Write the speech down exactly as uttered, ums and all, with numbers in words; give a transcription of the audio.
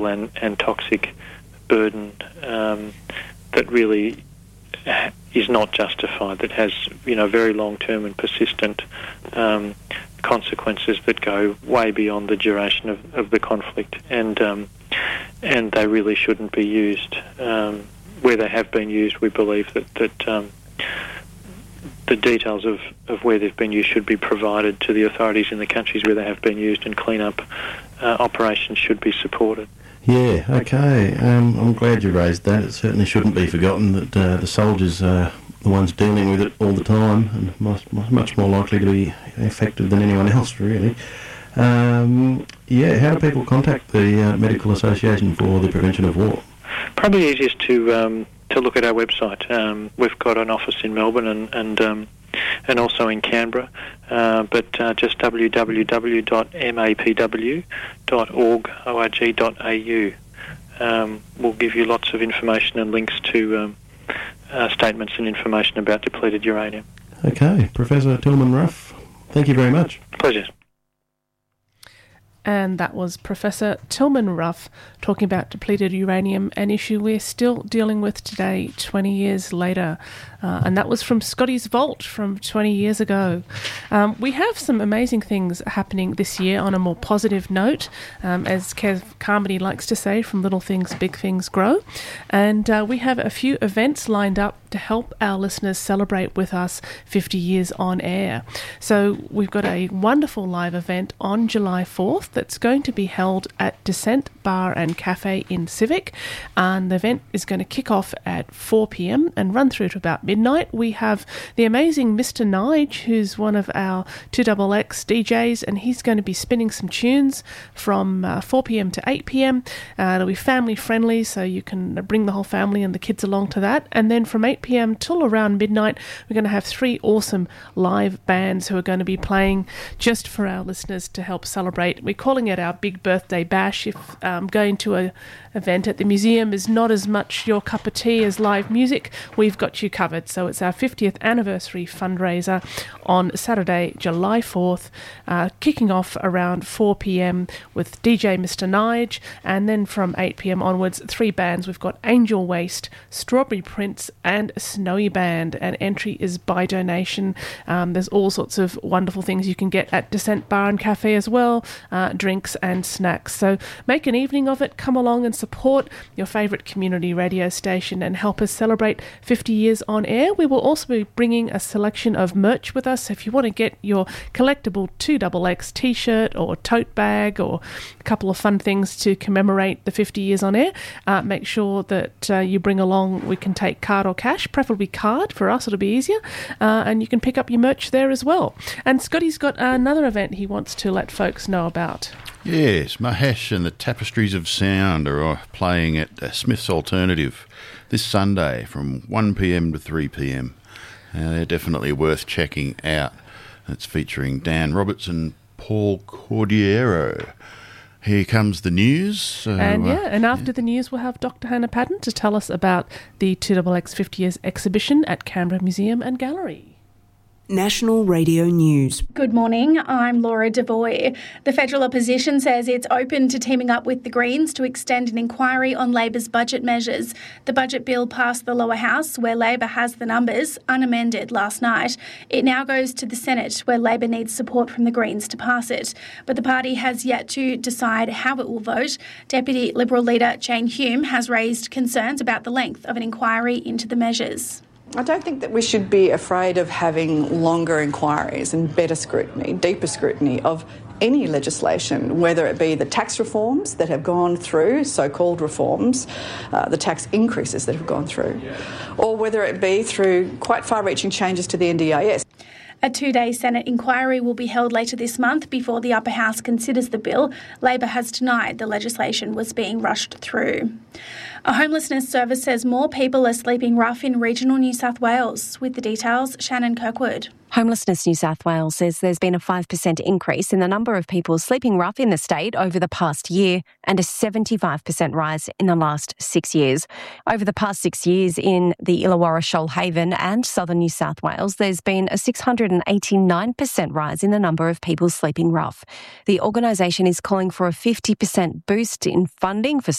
and, and toxic burden um, that really is not justified, that has, you know, very long-term and persistent um, consequences that go way beyond the duration of, of the conflict, and um, and they really shouldn't be used. Um, where they have been used, we believe that, that um, the details of, of where they've been used should be provided to the authorities in the countries where they have been used, and clean-up uh, operations should be supported. Yeah, okay. Um, I'm glad you raised that. It certainly shouldn't be forgotten that uh, the soldiers are the ones dealing with it all the time, and much, much more likely to be affected than anyone else, really. Um, yeah, how do people contact the uh, Medical Association for the Prevention of War? Probably easiest to um, to look at our website. Um, we've got an office in Melbourne and and, um, and also in Canberra, uh, but uh, just w w w dot m a p w dot org dot a u um, will give you lots of information and links to um, uh, statements and information about depleted uranium. Okay, Professor Tillman Rough, thank you very much. Pleasure. And that was Professor Tillman Rough talking about depleted uranium, an issue we're still dealing with today, twenty years later. Uh, and that was from Scotty's Vault from twenty years ago. Um, we have some amazing things happening this year on a more positive note, um, as Kev Carmody likes to say, from little things, big things grow. And uh, we have a few events lined up to help our listeners celebrate with us fifty years on air. So we've got a wonderful live event on July fourth that's going to be held at Descent Bar and Cafe in Civic. And the event is going to kick off at four p.m. and run through to about midnight. We have the amazing Mister Nige, who's one of our two X X D Js, and he's going to be spinning some tunes from uh, four p.m. to eight p.m. Uh, it'll be family friendly, so you can bring the whole family and the kids along to that. And then from eight p.m. till around midnight, we're going to have three awesome live bands who are going to be playing just for our listeners to help celebrate. We're calling it our big birthday bash. If um, going to a event at the museum is not as much your cup of tea as live music, we've got you covered. So it's our fiftieth anniversary fundraiser on Saturday, July fourth, uh, kicking off around four p.m. with D J Mister Nige, and then from eight p.m. onwards, three bands. We've got Angel Waste, Strawberry Prince, and Snowy Band, and entry is by donation. Um, there's all sorts of wonderful things you can get at Descent Bar and Cafe as well, uh, drinks and snacks. So make an evening of it. Come along and support your favourite community radio station and help us celebrate fifty years on air. We will also be bringing a selection of merch with us. If you want to get your collectible two X X t-shirt or tote bag or a couple of fun things to commemorate the fifty years on air, uh, make sure that uh, you bring along, we can take card or cash, preferably card. For us it'll be easier, uh, and you can pick up your merch there as well. And Scotty's got another event he wants to let folks know about. Yes, Mahesh and the Tapestries of Sound are playing at uh, Smith's Alternative this Sunday from one p.m. to three p.m. Uh, they're definitely worth checking out. It's featuring Dan Roberts and Paul Cordiero. Here comes the news. So, and yeah, uh, and after yeah. the news, we'll have Doctor Hannah Patton to tell us about the two X X fifty years exhibition at Canberra Museum and Gallery. National Radio News. Good morning, I'm Laura Devoy. The federal opposition says it's open to teaming up with the Greens to extend an inquiry on Labor's budget measures. The budget bill passed the lower house, where Labor has the numbers, unamended last night. It now goes to the Senate, where Labor needs support from the Greens to pass it. But the party has yet to decide how it will vote. Deputy Liberal leader Jane Hume has raised concerns about the length of an inquiry into the measures. I don't think that we should be afraid of having longer inquiries and better scrutiny, deeper scrutiny of any legislation, whether it be the tax reforms that have gone through, so-called reforms, uh, the tax increases that have gone through, or whether it be through quite far-reaching changes to the N D I S. A two-day Senate inquiry will be held later this month before the upper house considers the bill. Labor has denied the legislation was being rushed through. A homelessness service says more people are sleeping rough in regional New South Wales. With the details, Shannon Kirkwood. Homelessness New South Wales says there's been a five percent increase in the number of people sleeping rough in the state over the past year and a seventy-five percent rise in the last six years. Over the past six years in the Illawarra, Shoalhaven and southern New South Wales, there's been a six hundred eighty-nine percent rise in the number of people sleeping rough. The organisation is calling for a fifty percent boost in funding for